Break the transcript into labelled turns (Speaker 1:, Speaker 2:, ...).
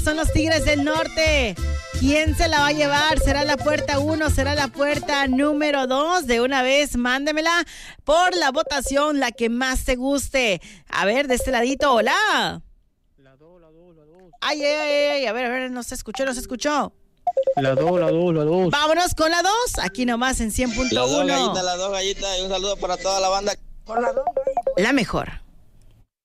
Speaker 1: Son los Tigres del Norte. ¿Quién se la va a llevar? ¿Será la puerta 1? ¿Será la puerta número 2? De una vez, mándemela por la votación, la que más te guste. A ver, de este ladito, hola.
Speaker 2: La 2.
Speaker 1: Ay, a ver, no se escuchó.
Speaker 2: La 2.
Speaker 1: Vámonos con la 2, aquí nomás en 100.1.
Speaker 3: La 2 gallita, y un saludo para toda la banda. Con la 2
Speaker 1: La mejor.